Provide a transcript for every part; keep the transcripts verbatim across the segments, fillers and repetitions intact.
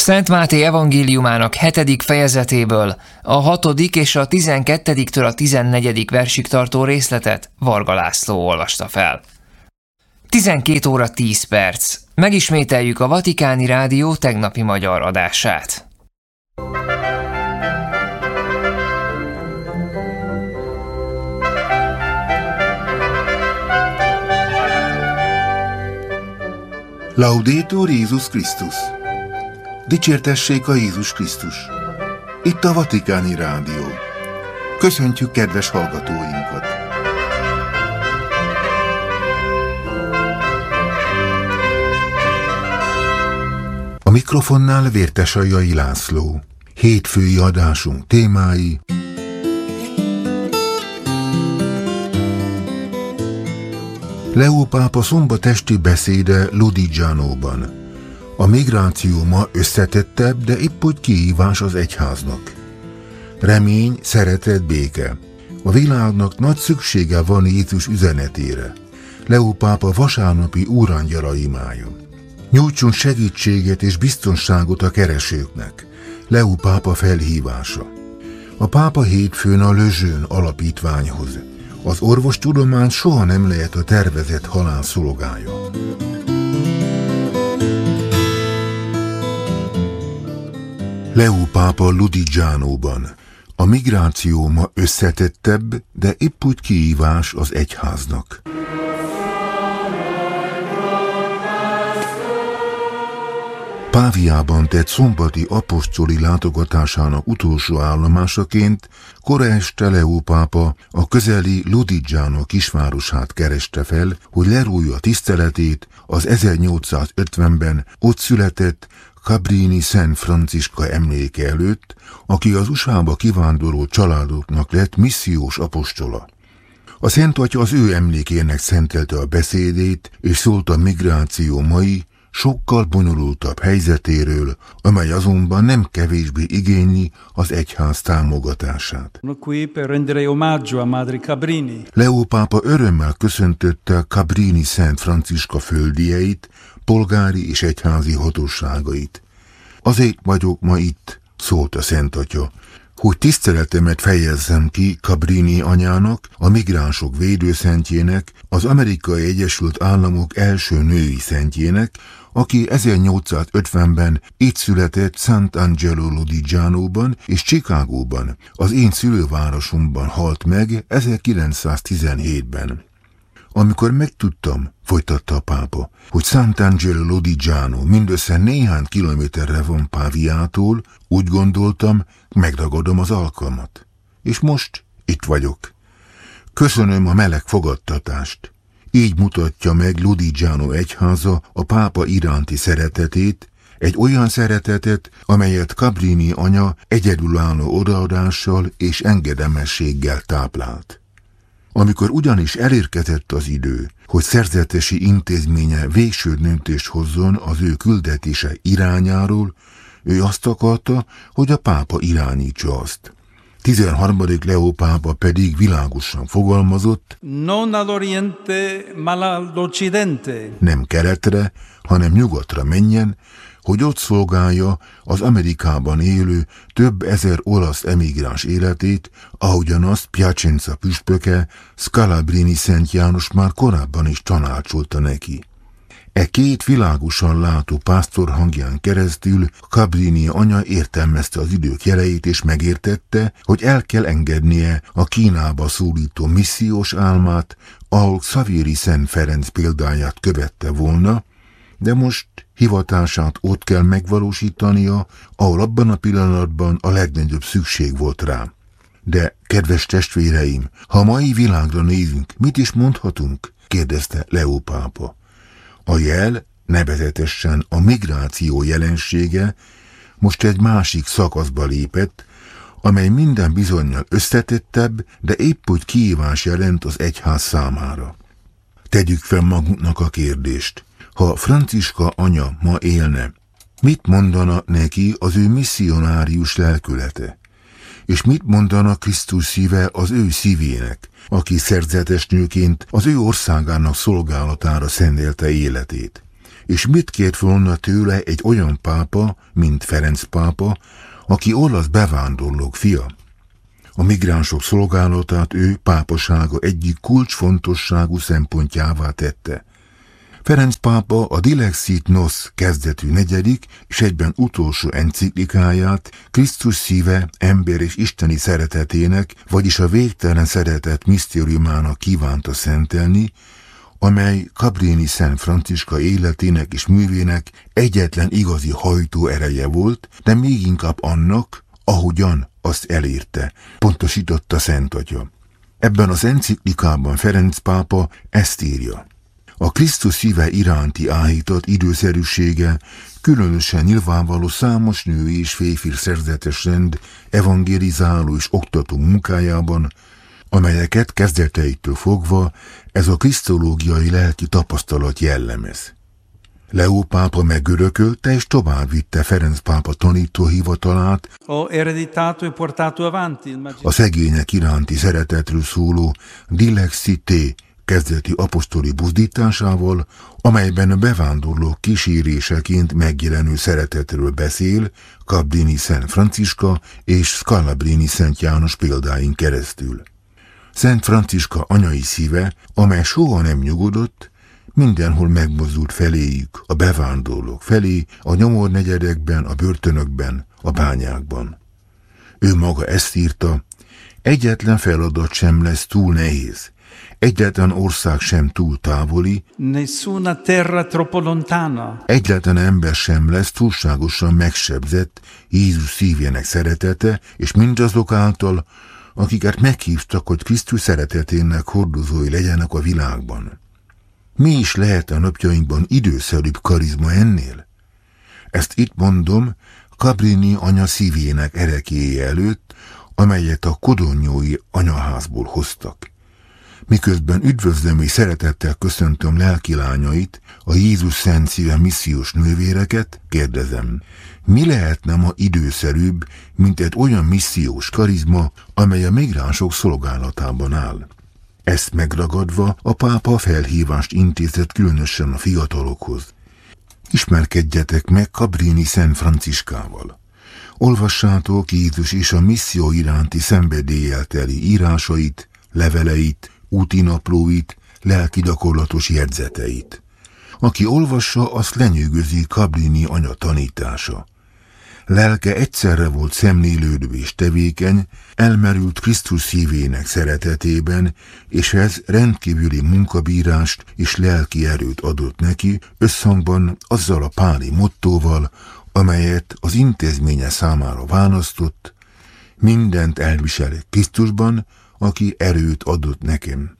Szent Máté evangéliumának hetedik fejezetéből a hatodik és a tizenkettediktől a tizennegyedik versig tartó részletet Varga László olvasta fel. tizenkét óra tíz perc. Megismételjük a Vatikáni Rádió tegnapi magyar adását. Laudetur Jézus Krisztus! Dicsértessék a Jézus Krisztus! Itt a Vatikáni Rádió. Köszöntjük kedves hallgatóinkat! A mikrofonnál Vértesajai László. Hétfői adásunk témái: Leó pápa szombatesti beszéde Lodigianóban. A migráció ma összetettebb, de épp úgy kihívás az egyháznak. Remény, szeretet, béke. A világnak nagy szüksége van Jézus üzenetére. Leó pápa vasárnapi úrangyala imája. Nyújtson segítséget és biztonságot a keresőknek. Leó pápa felhívása. A pápa hétfőn a Le Jeune alapítványhoz. Az orvostudomány soha nem lehet a tervezett halál szolgája. Leó pápa Lodigianóban. A migráció ma összetettebb, de épp úgy kihívás az egyháznak. Páviában tett szombati apostoli látogatásának utolsó állomásaként kora este Leó pápa a közeli Lodigiano kisvárosát kereste fel, hogy lerújja tiszteletét az ezernyolcszázötvenben ott született Cabrini Szent Franciska emléke előtt, aki az u es á-ba kivándorló családoknak lett missziós apostola. A Szent Atya az ő emlékének szentelte a beszédét, és szólt a migráció mai, sokkal bonyolultabb helyzetéről, amely azonban nem kevésbé igényli az egyház támogatását. Leó pápa örömmel köszöntötte Cabrini Szent Franciska földieit, polgári és egyházi hatóságait. Azért vagyok ma itt, szólt a Szent Atya, hogy tiszteletemet fejezzem ki Cabrini anyának, a migránsok védőszentjének, az Amerikai Egyesült Államok első női szentjének, aki ezernyolcszázötvenben itt született Sant'Angelo Lodigianóban és Chicagóban, az én szülővárosomban halt meg ezerkilencszáztizenhétben. Amikor megtudtam, folytatta a pápa, hogy Sant'Angelo Lodigiano mindössze néhány kilométerre van Páviától, úgy gondoltam, megragadom az alkalmat. És most itt vagyok. Köszönöm a meleg fogadtatást. Így mutatja meg Lodigiano egyháza a pápa iránti szeretetét, egy olyan szeretetet, amelyet Cabrini anya egyedülálló odaadással és engedelmességgel táplált. Amikor ugyanis elérkezett az idő, hogy szerzetesi intézménye végső döntést hozzon az ő küldetése irányáról, ő azt akarta, hogy a pápa irányítsa azt. tizenharmadik Leó pápa pedig világosan fogalmazott: non ad oriente, ma ad occidente. Nem keletre, hanem nyugatra menjen, hogy ott szolgálja az Amerikában élő több ezer olasz emigráns életét, ahogyan azt Piacenza püspöke, Scalabrini Szent János már korábban is tanácsolta neki. E két világosan látó pásztor hangján keresztül Cabrini anya értelmezte az idők jeleit és megértette, hogy el kell engednie a Kínába szólító missziós álmát, ahol Xavieri Szent Ferenc példáját követte volna, de most hivatását ott kell megvalósítania, ahol abban a pillanatban a legnagyobb szükség volt rá. De, kedves testvéreim, ha a mai világra nézünk, mit is mondhatunk? Kérdezte Leó pápa. A jel, nevezetesen a migráció jelensége most egy másik szakaszba lépett, amely minden bizonnyal összetettebb, de épp úgy kihívás jelent az egyház számára. Tegyük fel magunknak a kérdést. Ha Franciska anya ma élne, mit mondana neki az ő misszionárius lelkülete? És mit mondana Krisztus szíve az ő szívének, aki szerzetes nőként az ő országának szolgálatára szentelte életét? és mit kért volna tőle egy olyan pápa, mint Ferenc pápa, aki olasz bevándorlók fia? A migránsok szolgálatát ő pápasága egyik kulcsfontosságú szempontjává tette. Ferenc pápa a Dilexit Nos kezdetű negyedik és egyben utolsó enciklikáját Krisztus szíve, ember és isteni szeretetének, vagyis a végtelen szeretet misztériumának kívánta szentelni, amely Cabrini Szent Franciska életének és művének egyetlen igazi hajtó ereje volt, de még inkább annak, ahogyan azt elérte, pontosította Szent Atya. Ebben az enciklikában Ferenc pápa ezt írja: a Krisztus szíve iránti áhított időszerűsége különösen nyilvánvaló számos női és férfi szerzetes rend evangelizáló és oktató munkájában, amelyeket kezdeteitől fogva ez a krisztológiai lelki tapasztalat jellemez. Leó pápa megörökölte és továbbvitte Ferenc pápa tanítóhivatalát, a szegények iránti szeretetről szóló Dilexité kezdeti apostoli buzdításával, amelyben a bevándorlók kíséréseként megjelenő szeretetről beszél Cabrini Szent Franciska és Scalabrini Szent János példáin keresztül. Szent Franciska anyai szíve, amely soha nem nyugodott, mindenhol megmozdult feléjük, a bevándorlók felé, a nyomornegyedekben, a börtönökben, a bányákban. Ő maga ezt írta: egyetlen feladat sem lesz túl nehéz, egyetlen ország sem túl távoli, nessuna terra troppo lontana. Egyetlen ember sem lesz túlságosan megsebzett Jézus szívének szeretete, és mindazok által, akiket meghívtak, hogy Krisztus szeretetének hordozói legyenek a világban. Mi is lehet a napjainkban időszerűbb karizma ennél? Ezt itt mondom Cabrini anya szívének erekéje előtt, amelyet a kodonyói anyaházból hoztak. Miközben üdvözlöm és szeretettel köszöntöm lelkilányait, a Jézus Szent Szíve missziós nővéreket, kérdezem, mi lehetne ma időszerűbb, mint egy olyan missziós karizma, amely a migránsok szolgálatában áll? Ezt megragadva a pápa felhívást intézett különösen a fiatalokhoz. Ismerkedjetek meg Cabrini Szent Franciskával. Olvassátok Jézus és a misszió iránti szenvedéllyel teli írásait, leveleit, útinaplóit, lelki gyakorlatos jegyzeteit. Aki olvassa, azt lenyűgözi Cabrini anya tanítása. Lelke egyszerre volt szemlélődő és tevékeny, elmerült Krisztus szívének szeretetében, és ez rendkívüli munkabírást és lelki erőt adott neki, összhangban azzal a páli mottóval, amelyet az intézménye számára választott: mindent elviselek Krisztusban, aki erőt adott nekem.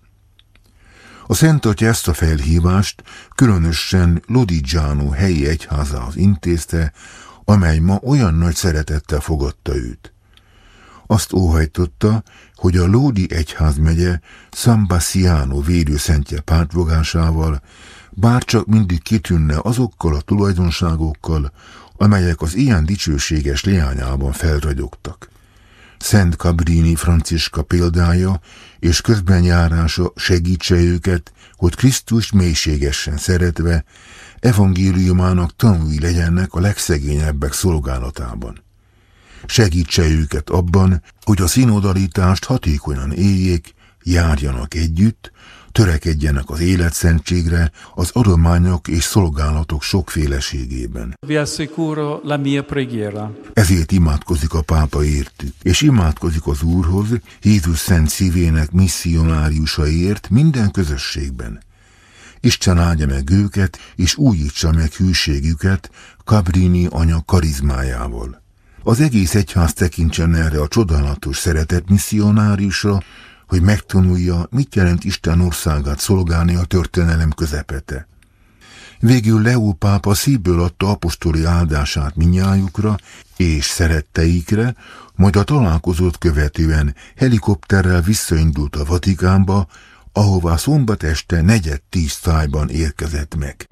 A Szent Atya ezt a felhívást különösen Lodigiano helyi egyházához intézte, amely ma olyan nagy szeretettel fogadta őt. Azt óhajtotta, hogy a Lodi egyházmegye San Bassiano védőszentje pártfogásával bárcsak mindig kitűnne azokkal a tulajdonságokkal, amelyek az ilyen dicsőséges leányában felragyogtak. Szent Cabrini Franciska példája és közbenjárása segítse őket, hogy Krisztus mélységesen szeretve evangéliumának tanúi legyenek a legszegényebbek szolgálatában. Segítse őket abban, hogy a szinodalitást hatékonyan éljék, járjanak együtt, törekedjenek az életszentségre, az adományok és szolgálatok sokféleségében. Vi assicuro la mia preghiera. Ezért imádkozik a pápa értük, és imádkozik az Úrhoz, Jézus Szent Szívének misszionáriusaiért minden közösségben. Isten áldja meg őket, és újítsa meg hűségüket Cabrini anya karizmájával. Az egész egyház tekintsen erre a csodálatos szeretett misszionáriusra, hogy megtanulja, mit jelent Isten országát szolgálni a történelem közepete. Végül Leó pápa szívből adta apostoli áldását mindnyájukra és szeretteikre, majd a találkozót követően helikopterrel visszaindult a Vatikánba, ahová szombat este negyed tíz tájban érkezett meg.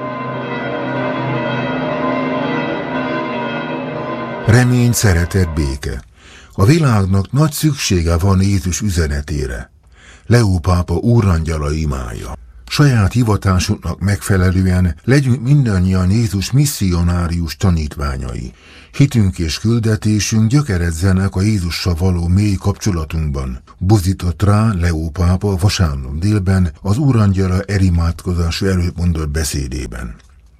Remény, szeretet, béke. A világnak nagy szüksége van Jézus üzenetére. Leó pápa úrangyala imája. saját hivatásunknak megfelelően legyünk mindannyian Jézus misszionárius tanítványai. Hitünk és küldetésünk gyökeredzenek a Jézussal való mély kapcsolatunkban, buzdított rá Leó pápa vasárnap délben az Úrangyala erimádkozása előtt mondott beszédében.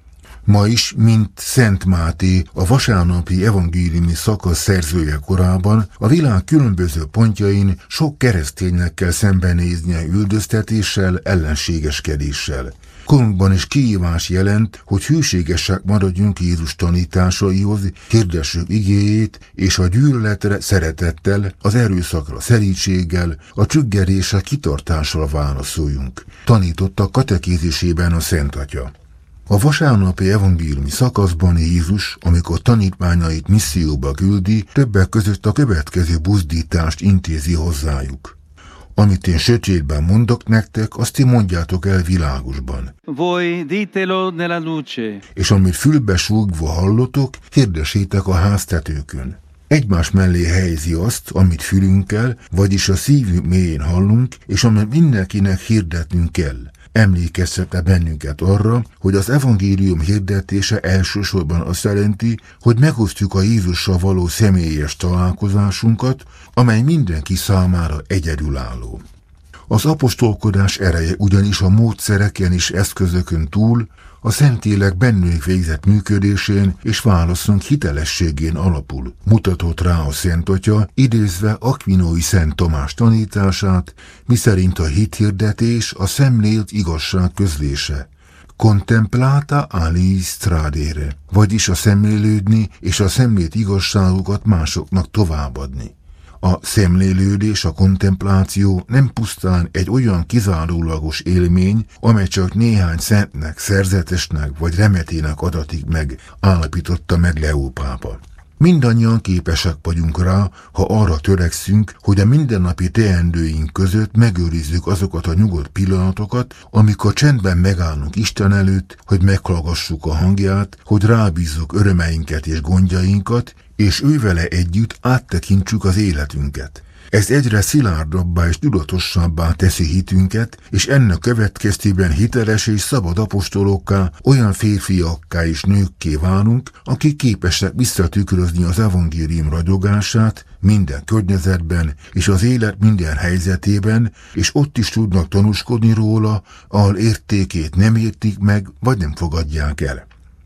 Ma is, mint Szent Máté, a vasárnapi evangéliumi szakasz szerzője korában, a világ különböző pontjain sok kereszténynek kell szembenéznie üldöztetéssel, ellenségeskedéssel. Korunkban is kihívás jelent, hogy hűségesek maradjunk Jézus tanításaihoz, hirdessük igéjét, és a gyűlöletre szeretettel, az erőszakra szerítséggel, a csüggedésre kitartással válaszoljunk, tanította katekézisében a Szent Atya. A vasárnapi evangéliumi szakaszban Jézus, amikor tanítványait misszióba küldi, többek között a következő buzdítást intézi hozzájuk. Amit én sötétben mondok nektek, azt ti mondjátok el világosban. Voi ditelo nella luce. És amit fülbe súgva hallotok, hirdessétek a háztetőkön. Egymás mellé helyezi azt, amit fülünkkel, vagyis a szívünk mélyén hallunk, és amit mindenkinek hirdetnünk kell. Emlékeztette bennünket arra, hogy az evangélium hirdetése elsősorban azt jelenti, hogy megosztjuk a Jézussal való személyes találkozásunkat, amely mindenki számára egyedülálló. Az apostolkodás ereje ugyanis a módszereken és eszközökön túl a Szentlélek bennünk végzett működésén és válaszunk hitelességén alapul, mutatott rá a Szent Atya, idézve Aquinói Szent Tamás tanítását, miszerint a hithirdetés a szemlélt igazság közlése. Contemplata alis tradere, vagyis a szemlélődni és a szemlélt igazságokat másoknak továbbadni. A szemlélődés, a kontempláció nem pusztán egy olyan kizárólagos élmény, amely csak néhány szentnek, szerzetesnek vagy remetének adatik meg, állapította meg Leó pápa. Mindannyian képesek vagyunk rá, ha arra törekszünk, hogy a mindennapi teendőink között megőrizzük azokat a nyugodt pillanatokat, amikor csendben megállunk Isten előtt, hogy meghallgassuk a hangját, hogy rábízzuk örömeinket és gondjainkat, és ővele együtt áttekintsük az életünket. Ez egyre szilárdabbá és tudatosabbá teszi hitünket, és ennek következtében hiteles és szabad apostolokká, olyan férfiakká és nőkké válunk, akik képesek visszatükrözni az evangélium ragyogását minden környezetben és az élet minden helyzetében, és ott is tudnak tanúskodni róla, ahol értékét nem értik meg, vagy nem fogadják el.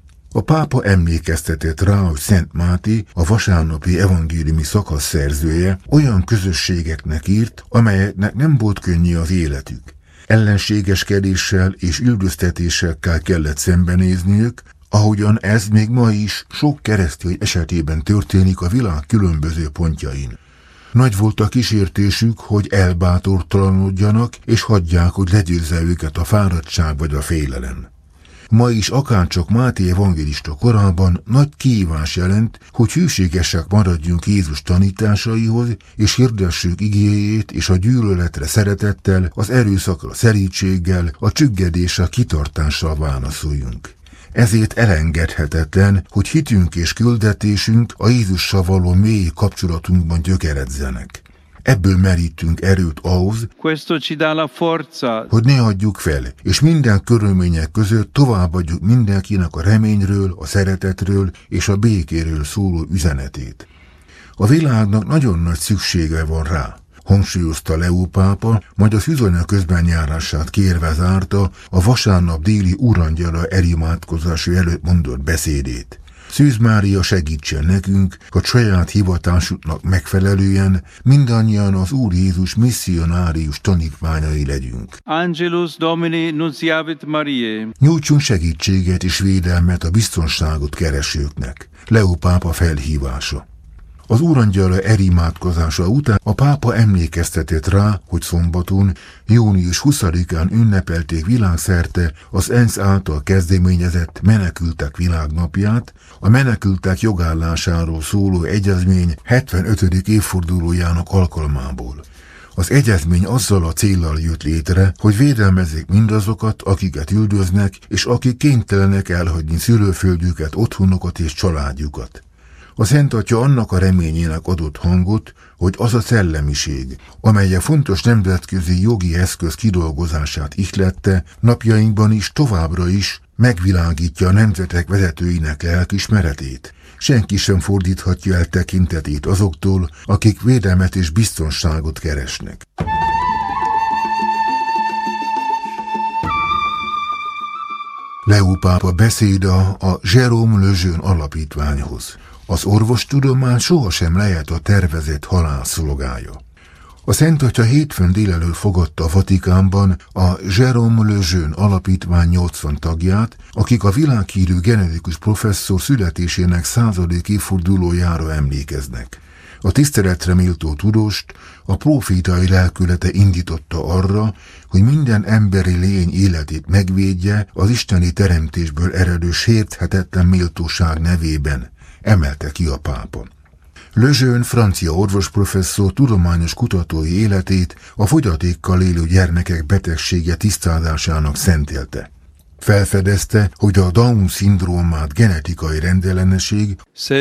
A pápa emlékeztetett rá, hogy Szent Máté, a vasárnapi evangéliumi szakasz szerzője, olyan közösségeknek írt, amelyeknek nem volt könnyű az életük. Ellenségeskedéssel és üldöztetésekkel kellett szembenézniük, ahogyan ez még ma is sok keresztény esetében történik a világ különböző pontjain. Nagy volt a kísértésük, hogy elbátortalanodjanak, és hagyják, hogy legyőzze őket a fáradtság vagy a félelem. Ma is akárcsak Máté evangélista korában nagy kihívás jelent, hogy hűségesek maradjunk Jézus tanításaihoz, és hirdessük igéjét, és a gyűlöletre szeretettel, az erőszakra szerítséggel, a csüggedésre kitartással válaszoljunk. Ezért elengedhetetlen, hogy hitünk és küldetésünk a Jézussal való mély kapcsolatunkban gyökeredzenek. Ebből merítünk erőt ahhoz, hogy ne adjuk fel, és minden körülmények között továbbadjuk mindenkinek a reményről, a szeretetről és a békéről szóló üzenetét. A világnak nagyon nagy szüksége van rá, hangsúlyozta Leó pápa, majd a szűzanya közben járását kérve zárta a vasárnap déli Úrangyala erimádkozása előtt mondott beszédét. Szűz Mária segítsen nekünk, hogy saját hivatásuknak megfelelően mindannyian az Úr Jézus misszionárius tanítványai legyünk. Angelus Domini nunciavit Mariae. Nyújtsunk segítséget és védelmet a biztonságot keresőknek. Leó pápa felhívása. Az Úrangyala erimádkozása után a pápa emlékeztetett rá, hogy szombaton, június huszadikán ünnepelték világszerte az ENSZ által kezdeményezett Menekültek Világnapját, a menekültek jogállásáról szóló egyezmény hetvenötödik évfordulójának alkalmából. Az egyezmény azzal a céllal jött létre, hogy védelmezzék mindazokat, akiket üldöznek, és akik kénytelenek elhagyni szülőföldjüket, otthonukat és családjukat. A Szent Atya annak a reményének adott hangot, hogy az a szellemiség, amely a fontos nemzetközi jogi eszköz kidolgozását ihlette, napjainkban is továbbra is megvilágítja a nemzetek vezetőinek lelkiismeretét. Senki sem fordíthatja el tekintetét azoktól, akik védelmet és biztonságot keresnek. Leó pápa beszéde a Jérôme Lejeune alapítványhoz. Az orvostudomány sohasem lehet a tervezett halál szolgája. A Szent Atya hétfőn délelőtt fogadta a Vatikánban a Jérôme Lejeune alapítvány nyolcvan tagját, akik a világhírű genetikus professzor születésének századik évfordulójára emlékeznek. A tiszteletre méltó tudóst a prófétai lelkülete indította arra, hogy minden emberi lény életét megvédje az isteni teremtésből eredő sérthetetlen méltóság nevében, emelte ki a pápa. Lejeune francia orvosprofesszor tudományos kutatói életét a fogyatékkal élő gyermekek betegsége tisztázásának szentelte. Felfedezte, hogy a Down-szindrómát genetikai rendellenesség,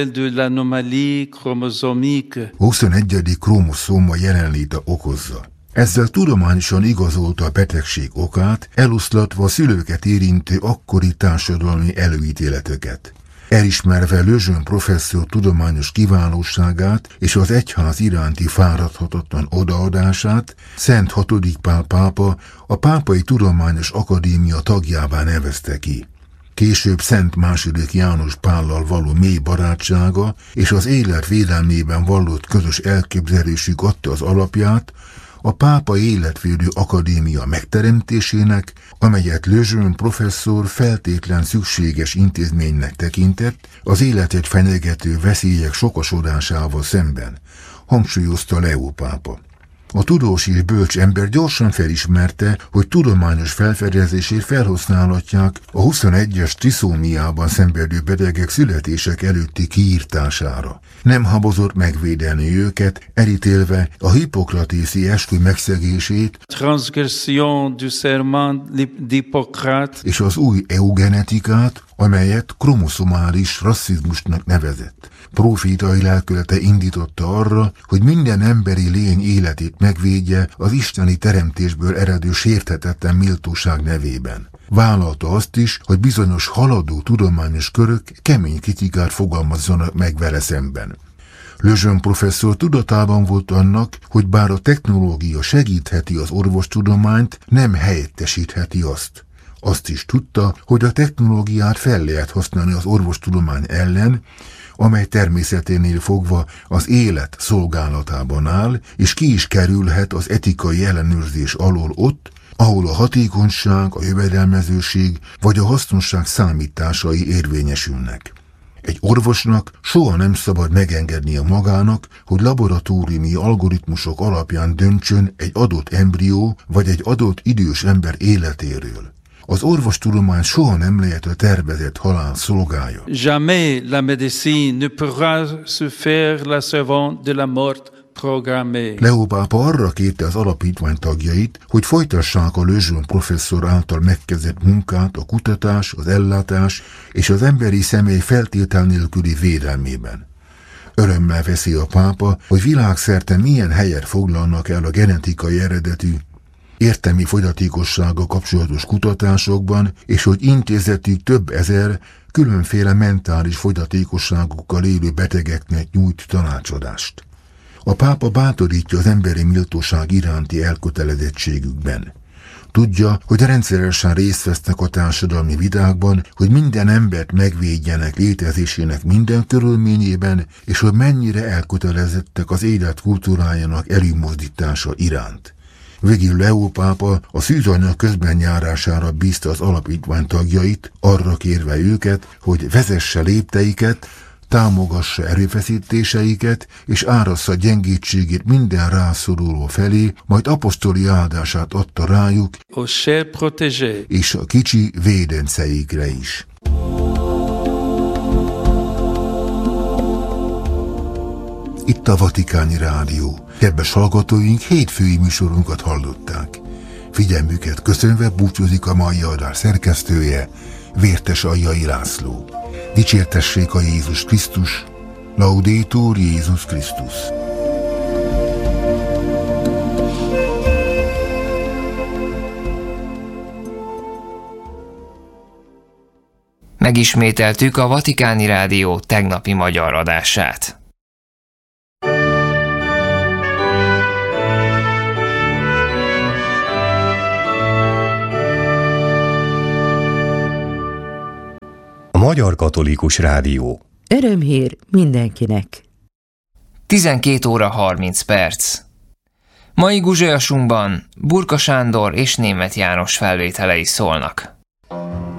huszonegyedik kromoszóma jelenléte okozza. Ezzel tudományosan igazolta a betegség okát, eloszlatva a szülőket érintő akkori társadalmi előítéleteket. Elismerve Lejeune professzor tudományos kiválóságát és az egyház iránti fáradhatatlan odaadását, Szent hatodik Pál pápa a Pápai Tudományos Akadémia tagjává nevezte ki. Később Szent második János Pállal való mély barátsága és az élet védelmében vallott közös elképzelésük adta az alapját a Pápai Életvédő Akadémia megteremtésének, amelyet Lejeune professzor feltétlen szükséges intézménynek tekintett az életet fenyegető veszélyek sokasodásával szemben, hangsúlyozta Leó pápa. A tudós és bölcs ember gyorsan felismerte, hogy tudományos felfedezését felhasználhatják a huszonegyes triszómiában szenvedő betegek születések előtti kiírtására. Nem habozott megvédeni őket, elítélve a hippokratészi eskü megszegését és az új eugenetikát, amelyet kromoszomális rasszizmusnak nevezett. Profétai lelkülete indította arra, hogy minden emberi lény életét megvédje az isteni teremtésből eredő sérthetetlen méltóság nevében. Vállalta azt is, hogy bizonyos haladó tudományos körök kemény kritikát fogalmazzanak meg vele szemben. Lejeune professzor tudatában volt annak, hogy bár a technológia segítheti az orvostudományt, nem helyettesítheti azt. Azt is tudta, hogy a technológiát fel lehet használni az orvostudomány ellen, amely természeténél fogva az élet szolgálatában áll, és ki is kerülhet az etikai ellenőrzés alól ott, ahol a hatékonyság, a jövedelmezőség vagy a hasznosság számításai érvényesülnek. Egy orvosnak soha nem szabad megengednie magának, hogy laboratóriumi algoritmusok alapján döntsön egy adott embrió vagy egy adott idős ember életéről. Az orvostudomány soha nem lehet a tervezett halál szolgája. Jamais la médecine ne pourra se faire la servante de la mort programmée. Leó pápa arra kérte az alapítvány tagjait, hogy folytassák a Lejeune professzor által megkezdett munkát a kutatás, az ellátás és az emberi személy feltétel nélküli védelmében. Örömmel veszi a pápa, hogy világszerte milyen helyet foglalnak el a genetikai eredetű, értelmi fogyatékossággal kapcsolatos kutatásokban, és hogy intézetük több ezer különféle mentális fogyatékosságokkal élő betegeknek nyújt tanácsadást. A pápa bátorítja az emberi méltóság iránti elkötelezettségükben. Tudja, hogy rendszeresen részt vesznek a társadalmi vitákban, hogy minden embert megvédjenek létezésének minden körülményében, és hogy mennyire elkötelezettek az élet kultúrájának előmozdítása iránt. Végül Leó pápa a szűzanyag közben járására bízta az alapítvány tagjait, arra kérve őket, hogy vezesse lépteiket, támogassa erőfeszítéseiket, és árassza gyengétségét minden rászoruló felé, majd apostoli áldását adta rájuk, és a kicsi védenceikre is. Itt a Vatikáni Rádió. Kedves hallgatóink, hétfői műsorunkat hallották. Figyelmüket köszönve búcsúzik a mai adás szerkesztője, Vértes Aljai László. Dicsértessék a Jézus Krisztus, Laudetur Jézus Krisztus. Megismételtük a Vatikáni Rádió tegnapi magyar adását. A Magyar Katolikus Rádió. Örömhír mindenkinek. tizenkét óra harminc perc. Mai guzsolyasunkban Burka Sándor és Németh János felvételei szólnak.